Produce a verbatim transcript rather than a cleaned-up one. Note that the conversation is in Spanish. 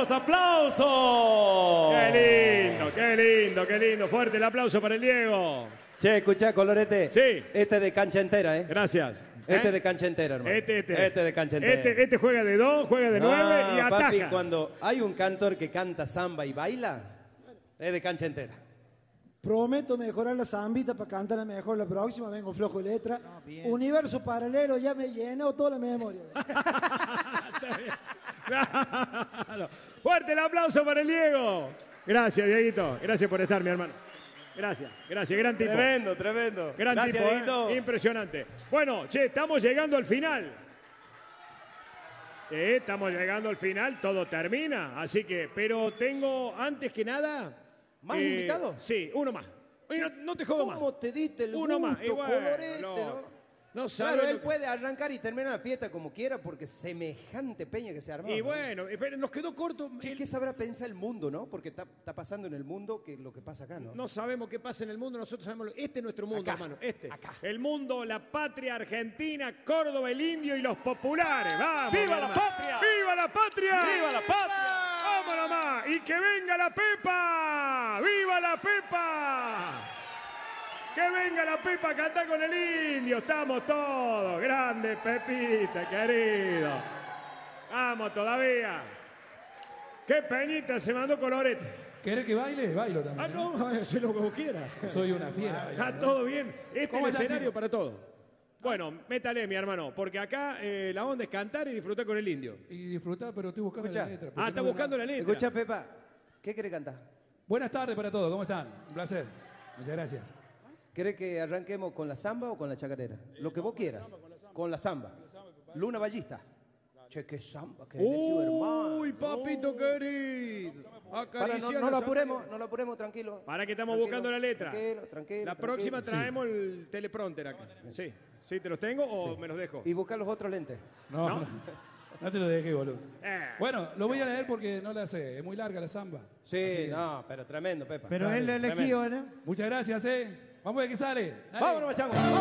los aplausos. Qué lindo, qué lindo, qué lindo. Fuerte el aplauso para el Diego. Che, escuchá, Colorete. Sí. Este de cancha entera, ¿eh? Gracias. Este ¿Eh? de cancha entera, hermano. Este, este. Este de cancha entera. Este, este juega de dos, juega de nueve Ah, y ataja. papi, cuando hay un cantor que canta samba y baila, es de cancha entera. Prometo mejorar la zambita para cantarla mejor la próxima. Vengo flojo de letra. Universo paralelo ya me llenó toda la memoria. Claro. Fuerte el aplauso para el Diego. Gracias, Dieguito. Gracias por estar, mi hermano. Gracias, gracias, gran tipo. Tremendo, tremendo. Gran Gracias, tipo, Dieguito. ¿eh? Impresionante. Bueno, che, estamos llegando al final. Eh, estamos llegando al final, todo termina, así que, pero tengo, antes que nada... ¿Más eh, invitados? Sí, uno más. Oye, no, no te jodo más. ¿Cómo te diste el Uno más, gusto, y bueno, Colorete, no, no? no Claro, sabe él lo que- puede arrancar y terminar la fiesta como quiera porque semejante peña que se armó. Y bueno, eh, pero nos quedó corto. Che, el- ¿qué sabrá pensar el mundo, no? Porque está, está pasando en el mundo que lo que pasa acá, ¿no? No sabemos qué pasa en el mundo, nosotros sabemos. lo- Este es nuestro mundo, Acá, hermano. Este. acá. El mundo, la patria argentina, Córdoba, el indio y los populares. ¡Vamos! ¡Viva mi la hermano! patria! ¡Viva la patria! ¡Viva la patria! ¡Vamos nomás! ¡Y que venga la Pepa! ¡Viva la Pepa! ¡Que venga la Pepa a cantar con el indio! ¡Estamos todos! ¡Grande Pepita, querido! ¡Vamos todavía! ¡Qué peñita se mandó Colorete! ¿Querés que baile? Bailo también. Ah, ¿eh? no, haz lo que vos quieras. Soy una fiera. Está bailando. todo bien. Este es ¿Cómo el estás, escenario chico? para todo. Bueno, métale, mi hermano, porque acá eh, la onda es cantar y disfrutar con el indio. Y disfrutar, pero estoy buscando Escucha. la letra. porque Ah, está no veo buscando la nada. letra. Escucha, Pepa, ¿qué querés cantar? Buenas tardes para todos, ¿cómo están? Un placer. Muchas gracias. ¿Querés que arranquemos con la samba o con la chacarera? Lo que vos quieras. Con la samba. Luna Ballista. Che, qué samba, qué elegido, hermano. Uy, papito querido. Para, no, Acaricia no la lo sangre. apuremos, no lo apuremos, tranquilo. Para que estamos Tranquilo, buscando la letra. Tranquilo, tranquilo. La tranquilo. próxima traemos el teleprompter acá. Sí, sí, ¿te los tengo o me los dejo? Y buscar los otros lentes. No, no, no te lo dejé, boludo. Eh. Bueno, lo voy a leer porque no la sé. Es muy larga la samba. Sí, no, pero tremendo, Pepa. Pero él lo elegido, ¿no? Muchas gracias, ¿eh? Vamos a ver qué sale. Dale. Vámonos, machango. Vámonos.